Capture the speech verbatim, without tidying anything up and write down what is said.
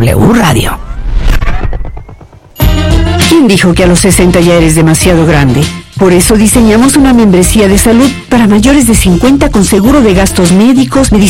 W Radio. ¿Quién dijo que a los sesenta ya eres demasiado grande? Por eso diseñamos una membresía de salud para mayores de cincuenta con seguro de gastos médicos, medicinas